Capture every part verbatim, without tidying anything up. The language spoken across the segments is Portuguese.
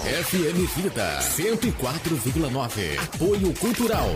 F M Vida cento e quatro vírgula nove. Apoio Cultural.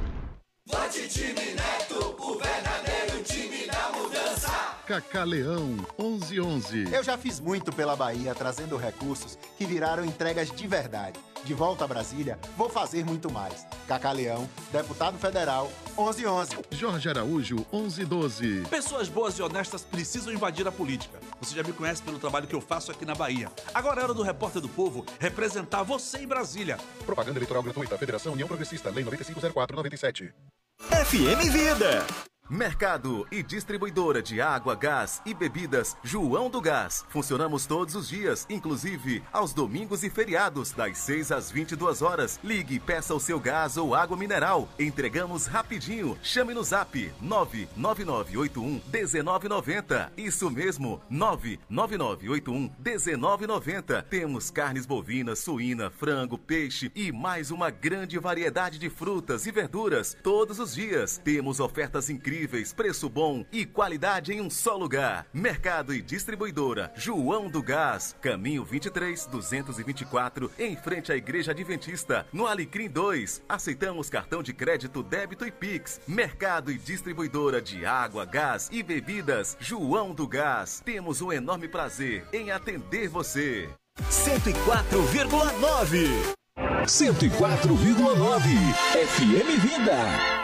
Vote Time Neto, o verdadeiro time da mudança. Cacá Leão, onze onze. Eu já fiz muito pela Bahia, trazendo recursos que viraram entregas de verdade. De volta a Brasília, vou fazer muito mais. Cacá Leão, deputado federal, onze onze. Jorge Araújo, onze doze. Pessoas boas e honestas precisam invadir a política. Você já me conhece pelo trabalho que eu faço aqui na Bahia. Agora é hora do Repórter do Povo representar você em Brasília. Propaganda eleitoral gratuita. Federação União Progressista. Lei nove cinco zero quatro noventa e sete. F M Vida. Mercado e distribuidora de água, gás e bebidas João do Gás. Funcionamos todos os dias, inclusive aos domingos e feriados, das seis às vinte e duas horas. Ligue e peça o seu gás ou água mineral. Entregamos rapidinho. Chame no zap nove nove nove oito um um nove nove zero. Isso mesmo, nove nove nove oito um um nove nove zero. Temos carnes bovinas, suína, frango, peixe e mais uma grande variedade de frutas e verduras todos os dias. Temos ofertas incríveis, preço bom e qualidade em um só lugar. Mercado e distribuidora João do Gás, caminho vinte e três, duzentos e vinte e quatro, em frente à Igreja Adventista, no Alecrim dois. Aceitamos cartão de crédito, débito e Pix. Mercado e distribuidora de água, gás e bebidas João do Gás. Temos um enorme prazer em atender você. cento e quatro vírgula nove. cento e quatro vírgula nove. F M Vida.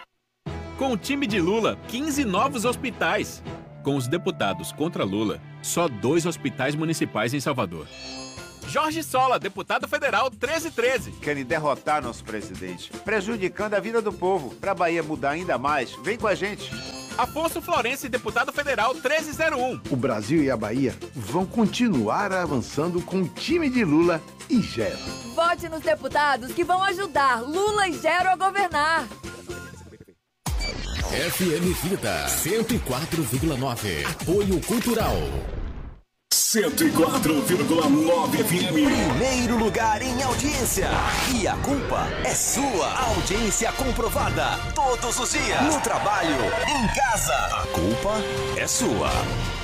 Com o time de Lula, quinze novos hospitais. Com os deputados contra Lula, só dois hospitais municipais em Salvador. Jorge Sola, deputado federal treze treze. Querem derrotar nosso presidente, prejudicando a vida do povo. Para a Bahia mudar ainda mais, vem com a gente. Afonso Florense, deputado federal treze zero um. O Brasil e a Bahia vão continuar avançando com o time de Lula e Gero. Vote nos deputados que vão ajudar Lula e Gero a governar. F M Vida cento e quatro vírgula nove. Apoio Cultural. cento e quatro vírgula nove F M. Primeiro lugar em audiência. E a culpa é sua. Audiência comprovada todos os dias. No trabalho, em casa. A culpa é sua.